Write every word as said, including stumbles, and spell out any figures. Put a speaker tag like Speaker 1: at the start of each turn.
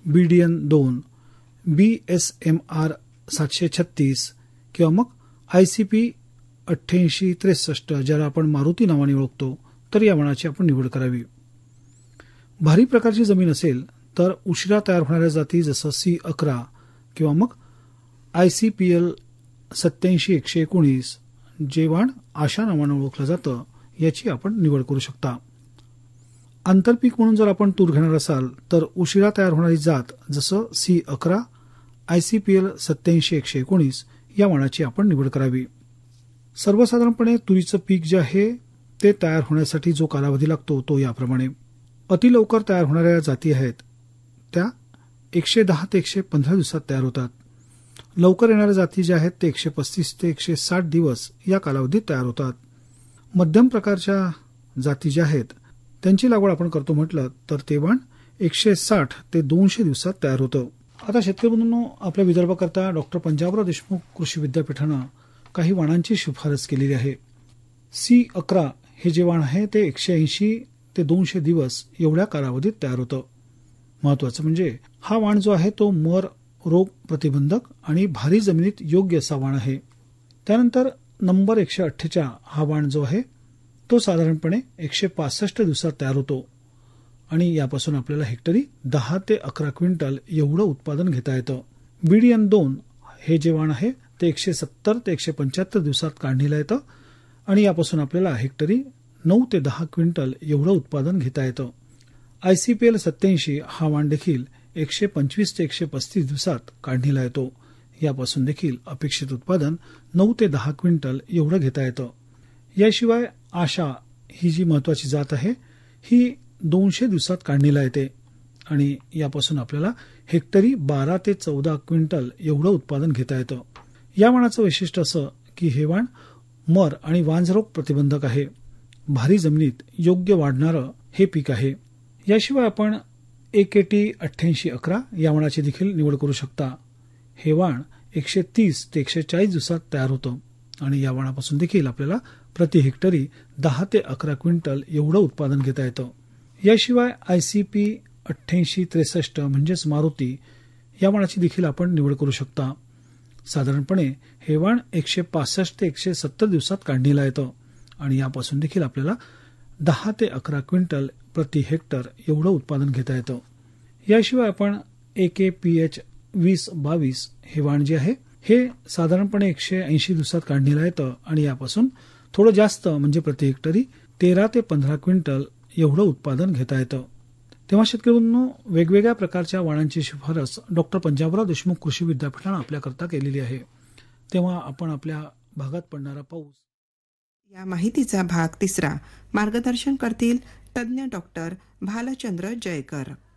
Speaker 1: बी D N दोन, बी S M R सातशे छत्तीस किंवा मग आय सी पी अठ्ठ्याऐंशी त्रेसष्ट ज्याला आपण मारुती नावाने ओळखतो, तर या वाणाची आपण निवड करावी. भारी प्रकारची जमीन असेल तर उशिरा तयार होणाऱ्या जाती जसं सी अकरा किंवा मग आय सी पी एल सत्याऐंशी एकशे एकोणीस जे वाण आशा नावानं ओळखलं जातं, याची आपण निवड करू शकता. आंतरपीक म्हणून जर आपण तूर घेणार असाल तर उशिरा तयार होणारी जात जसं सी अकरा, आय सी पी एल सत्याऐंशी एकशे एकोणीस या वाणाची आपण निवड करावी. सर्वसाधारणपणे तुरीचं पीक जे आहे ते तयार होण्यासाठी जो कालावधी लागतो तो याप्रमाणे. अति लवकर तयार होणाऱ्या जाती आहेत त्या एकशे दहा ते एकशे पंधरा दिवसात तयार होतात. लवकर येणाऱ्या जाती ज्या आहेत ते एकशे पस्तीस ते एकशे साठ दिवस या कालावधीत तयार होतात. मध्यम प्रकारच्या जाती ज्या आहेत त्यांची लागवड आपण करतो म्हटलं तर ते वाण एकशे साठ ते दोनशे दिवसात तयार होतं. आता शेतकरी बंधूंनो, आपल्या विदर्भाकरता डॉक्टर पंजाबराव देशमुख कृषी विद्यापीठानं काही वाणांची शिफारस केलेली आहे. सी अकरा हे जे वाण आहे ते एकशे ऐंशी ते दोनशे दिवस एवढ्या कालावधीत तयार होतं. महत्वाचं म्हणजे हा वाण जो आहे तो मर रोग प्रतिबंधक आणि भारी जमिनीत योग्य असा वाण आहे. त्यानंतर नंबर एकशे अठ्ठेचाळ हा वाण जो आहे तो साधारणपणे एकशे पासष्ट दिवसात तयार होतो आणि यापासून आपल्याला हेक्टरी दहा ते अकरा क्विंटल एवढं उत्पादन घेता येतं. बी डी एन दोन हे जे वाण आहे ते एकशे सत्तर ते एकशे पंच्याहत्तर दिवसात काढणीला येतं आणि यापासून आपल्याला हेक्टरी नऊ ते दहा क्विंटल एवढं उत्पादन घेता येतं. आय सी पी एल सत्याऐंशी हा वाण देखील एकशे पंचवीस ते एकशे पस्तीस दिवसात काढणीला येतो. यापासून देखील अपेक्षित उत्पादन नऊ ते दहा क्विंटल एवढं घेता येतं. याशिवाय आशा ही जी महत्वाची जात आहे ही दोनशे दिवसात काढणीला येते आणि यापासून आपल्याला हेक्टरी बारा ते चौदा क्विंटल एवढं उत्पादन घेता येतं. या वाणाचं वैशिष्ट्य असं की हे वाण मर आणि वांजरोग प्रतिबंधक आहे. भारी जमिनीत योग्य वाढणारं हे पीक आहे. याशिवाय आपण ए के टी अठ्ठ्याऐंशी अकरा या वाणाची देखील निवड करू शकता. हे वाण एकशे तीस ते एकशे चाळीस दिवसात तयार होतं आणि या वाणापासून देखील आपल्याला प्रति हेक्टरी दहा ते अकरा क्विंटल एवढं उत्पादन घेता येतं. याशिवाय आय सी पी अठ्ठ्याऐंशी त्रेसष्ट म्हणजेच मारुती या वाणाची देखील आपण निवड करू शकता. साधारणपणे हे वाण एकशे पासष्ट ते एकशे सत्तर दिवसात काढणीला येतं आणि यापासून देखील आपल्याला दहा ते अकरा क्विंटल प्रति हेक्टर एवढं उत्पादन घेता येतं. याशिवाय आपण ए के पी एच वीस बावीस हे वाण जे आहे हे साधारणपणे एकशे ऐंशी दिवसात काढणीला येतं आणि यापासून थोडं जास्त म्हणजे प्रति हेक्टरी तेरा ते पंधरा क्विंटल एवढं उत्पादन घेता येतं. तेव्हा शेतकऱ्यांनो, वेगवेगळ्या प्रकारच्या वाणांची शिफारस डॉक्टर पंजाबराव देशमुख कृषी विद्यापीठानं आपल्याकरता केलेली आहे. तेव्हा आपण आपल्या भागात पडणारा पाऊस
Speaker 2: या माहितीचा भाग तिसरा मार्गदर्शन करतील तज्ज्ञ डॉक्टर भालचंद्र जयकर.